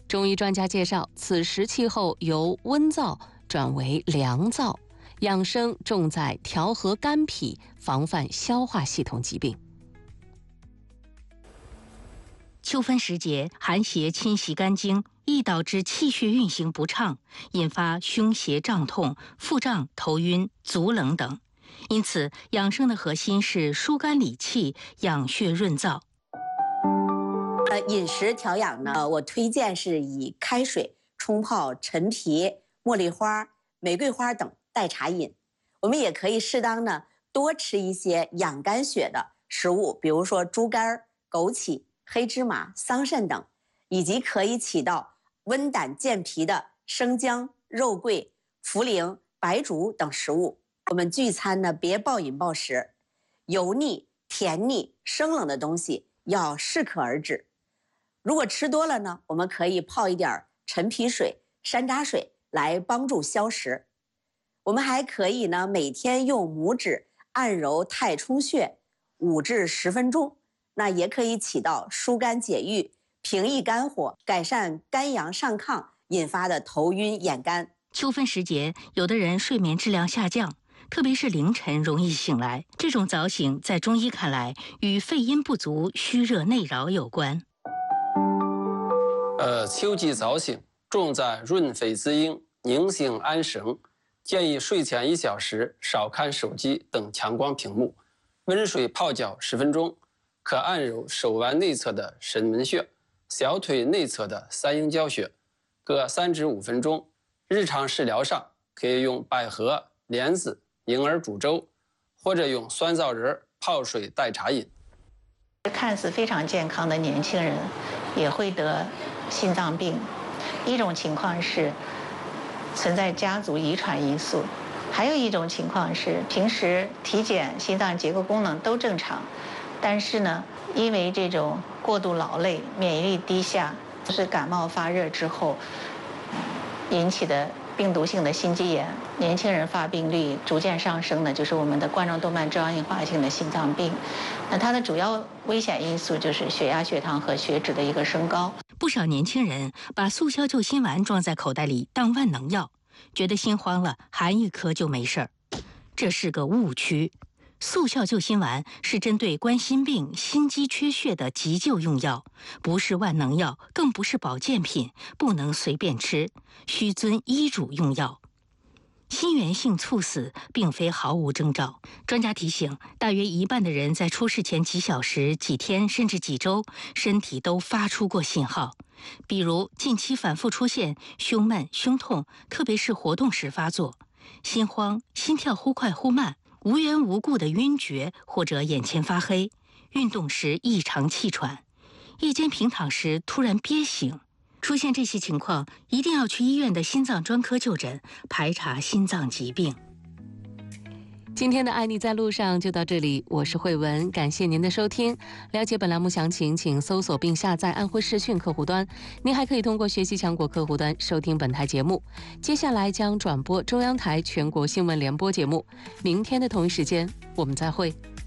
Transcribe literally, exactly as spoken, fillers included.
中医专家介绍，此时气候由温燥转为凉燥，养生重在调和肝脾，防范消化系统疾病。 秋分时节，寒邪侵袭肝经，易导致气血运行不畅，引发胸胁胀痛、腹胀、头晕、足冷等。因此，养生的核心是疏肝理气、养血润燥。 呃，饮食调养呢，我推荐是以开水冲泡陈皮、茉莉花、玫瑰花等代茶饮。我们也可以适当呢多吃一些养肝血的食物，比如说猪肝、枸杞、黑芝麻、桑葚等，以及可以起到温胆健脾的生姜、肉桂、茯苓、白术等食物。我们聚餐呢，别暴饮暴食，油腻、甜腻、生冷的东西要适可而止。如果吃多了呢，我们可以泡一点陈皮水、山楂水来帮助消食。我们还可以呢，每天用拇指按揉太冲穴五至十分钟，那也可以起到疏肝解郁、平抑肝火、改善肝阳上亢引发的头晕眼干。 秋分时节，有的人睡眠质量下降，特别是凌晨容易醒来，这种早醒在中医看来与肺阴不足、虚热内扰有关。 呃，秋季早醒重在润肺滋阴、宁心安神，建议睡前一小时少看手机等强光屏幕，温水泡脚十分钟，可按揉手腕内侧的神门穴、小腿内侧的三阴交穴，各三至五分钟。日常食疗上可以用百合、莲子、银耳煮粥，或者用酸枣仁泡水代茶饮。 看似非常健康的年轻人也会得心脏病，一种情况是存在家族遗传因素，还有一种情况是平时体检心脏结构功能都正常，但是呢，因为这种过度劳累、免疫力低下，就是感冒发热之后引起的病毒性的心肌炎，年轻人发病率逐渐上升的就是我们的冠状动脉粥样硬化性的心脏病。那它的主要危险因素就是血压、血糖和血脂的一个升高。 不少年轻人把速效救心丸装在口袋里当万能药，觉得心慌了含一颗就没事儿，这是个误区。速效救心丸是针对冠心病、心肌缺血的急救用药，不是万能药，更不是保健品，不能随便吃，需遵医嘱用药。心源性猝死并非毫无征兆，专家提醒，大约一半的人在出事前几小时、几天甚至几周，身体都发出过信号，比如近期反复出现胸闷、胸痛，特别是活动时发作，心慌、心跳忽快忽慢，无缘无故的晕厥或者眼前发黑，运动时异常气喘，夜间平躺时突然憋醒。出现这些情况，一定要去医院的心脏专科就诊，排查心脏疾病。 今天的爱你在路上就到这里，我是慧文，感谢您的收听。了解本栏目详情，请搜索并下载安徽视讯客户端。您还可以通过学习强国客户端收听本台节目。接下来将转播中央台全国新闻联播节目，明天的同一时间我们再会。